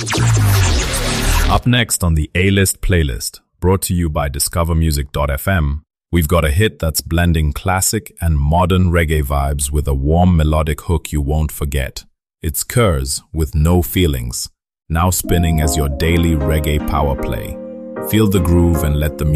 Up next on the A-List playlist, brought to you by discovermusic.fm, we've got a hit that's blending classic and modern reggae vibes with a warm melodic hook you won't forget. It's Kurz with No Feelings, now spinning as your daily reggae power play. Feel the groove and let the